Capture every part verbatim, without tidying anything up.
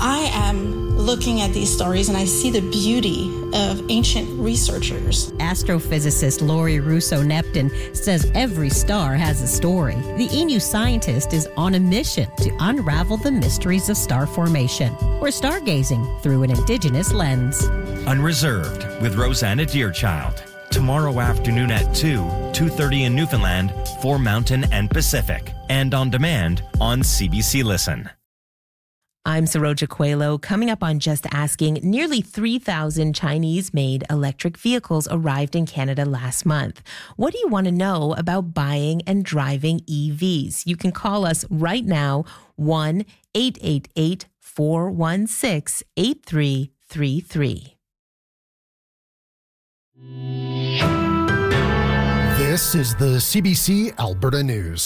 I am looking at these stories and I see the beauty of ancient researchers. Astrophysicist Laurie Russo-Neptune says every star has a story. The E N U scientist is on a mission to unravel the mysteries of star formation. We're stargazing through an indigenous lens. Unreserved with Rosanna Deerchild. Tomorrow afternoon at two, two thirty in Newfoundland for Mountain and Pacific. And on demand on C B C Listen. I'm Saroja Coelho. Coming up on Just Asking, nearly three thousand Chinese-made electric vehicles arrived in Canada last month. What do you want to know about buying and driving E Vs? You can call us right now, one eight eight eight, four one six, eight three three three. This is the C B C Alberta News.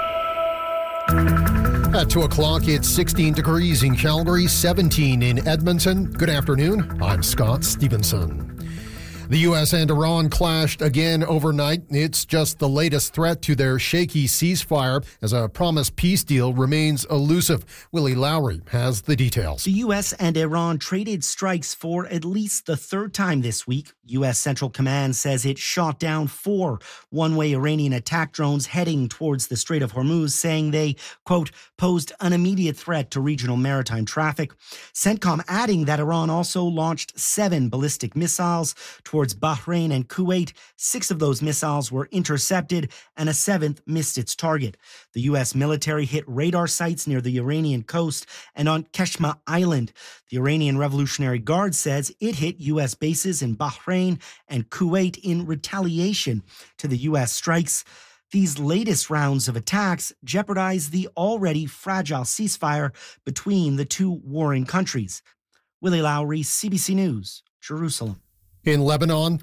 At two o'clock, it's sixteen degrees in Calgary, seventeen in Edmonton. Good afternoon. I'm Scott Stevenson. The U S and Iran clashed again overnight. It's just the latest threat to their shaky ceasefire as a promised peace deal remains elusive. Willie Lowry has the details. The U S and Iran traded strikes for at least the third time this week. U S Central Command says it shot down four one-way Iranian attack drones heading towards the Strait of Hormuz, saying they, quote, posed an immediate threat to regional maritime traffic. CENTCOM adding that Iran also launched seven ballistic missiles towards towards Bahrain and Kuwait. Six of those missiles were intercepted and a seventh missed its target. The U S military hit radar sites near the Iranian coast and on Keshma Island. The Iranian Revolutionary Guard says it hit U S bases in Bahrain and Kuwait in retaliation to the U S strikes. These latest rounds of attacks jeopardize the already fragile ceasefire between the two warring countries. Willie Lowry, C B C News, Jerusalem. In Lebanon,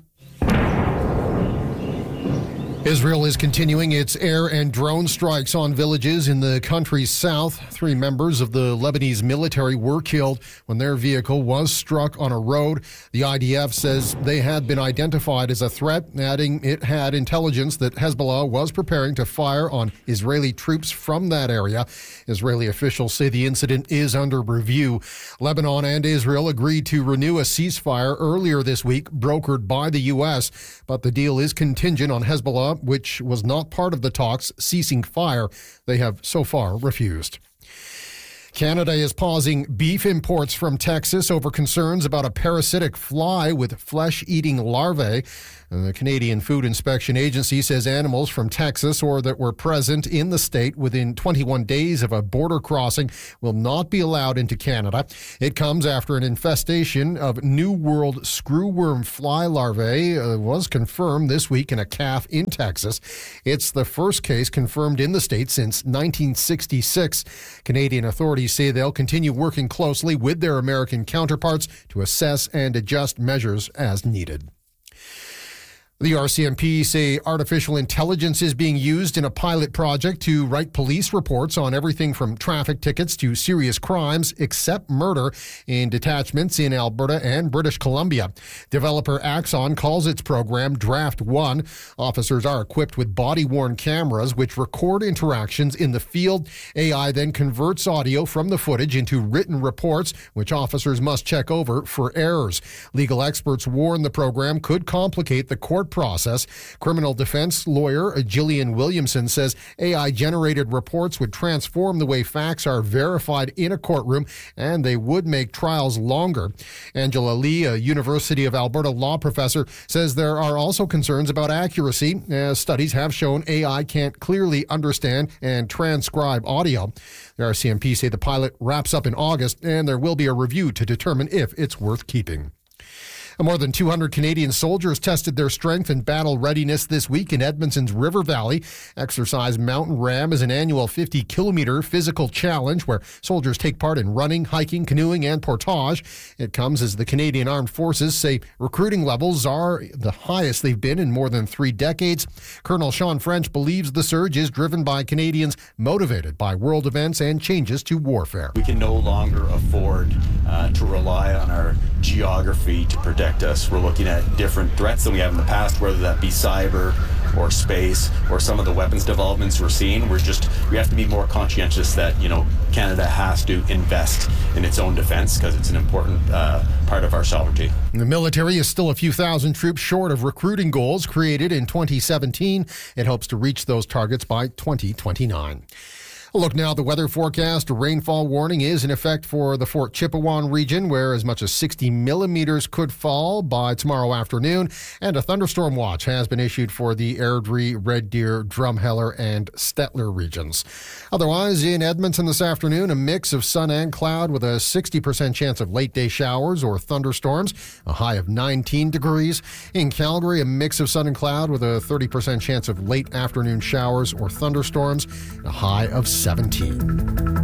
Israel is continuing its air and drone strikes on villages in the country's south. Three members of the Lebanese military were killed when their vehicle was struck on a road. The I D F says they had been identified as a threat, adding it had intelligence that Hezbollah was preparing to fire on Israeli troops from that area. Israeli officials say the incident is under review. Lebanon and Israel agreed to renew a ceasefire earlier this week, brokered by the U S, but the deal is contingent on Hezbollah, which was not part of the talks, ceasing fire. They have so far refused. Canada is pausing beef imports from Texas over concerns about a parasitic fly with flesh-eating larvae. The Canadian Food Inspection Agency says animals from Texas or that were present in the state within twenty-one days of a border crossing will not be allowed into Canada. It comes after an infestation of New World screwworm fly larvae uh, was confirmed this week in a calf in Texas. It's the first case confirmed in the state since nineteen sixty-six. Canadian authorities say they'll continue working closely with their American counterparts to assess and adjust measures as needed. The R C M P say artificial intelligence is being used in a pilot project to write police reports on everything from traffic tickets to serious crimes, except murder, in detachments in Alberta and British Columbia. Developer Axon calls its program Draft One. Officers are equipped with body-worn cameras which record interactions in the field. A I then converts audio from the footage into written reports, which officers must check over for errors. Legal experts warn the program could complicate the court process. Criminal defense lawyer Gillian Williamson says A I-generated reports would transform the way facts are verified in a courtroom, and they would make trials longer. Angela Lee, a University of Alberta law professor, says there are also concerns about accuracy, as studies have shown A I can't clearly understand and transcribe audio. The R C M P say the pilot wraps up in August, and there will be a review to determine if it's worth keeping. More than two hundred Canadian soldiers tested their strength and battle readiness this week in Edmonton's River Valley. Exercise Mountain Ram is an annual fifty kilometer physical challenge where soldiers take part in running, hiking, canoeing, and portage. It comes as the Canadian Armed Forces say recruiting levels are the highest they've been in more than three decades. Colonel Sean French believes the surge is driven by Canadians motivated by world events and changes to warfare. We can no longer afford uh, to rely on our geography to protect us. We're looking at different threats than we have in the past, whether that be cyber or space or some of the weapons developments we're seeing. We're just, we have to be more conscientious that, you know, Canada has to invest in its own defense because it's an important uh, part of our sovereignty. The military is still a few thousand troops short of recruiting goals created in twenty seventeen. It hopes to reach those targets by twenty twenty-nine. A look now at the weather forecast. A rainfall warning is in effect for the Fort Chipewyan region, where as much as sixty millimeters could fall by tomorrow afternoon. And a thunderstorm watch has been issued for the Airdrie, Red Deer, Drumheller, and Stettler regions. Otherwise, in Edmonton this afternoon, a mix of sun and cloud with a sixty percent chance of late-day showers or thunderstorms, a high of nineteen degrees. In Calgary, a mix of sun and cloud with a thirty percent chance of late afternoon showers or thunderstorms, a high of seventeen.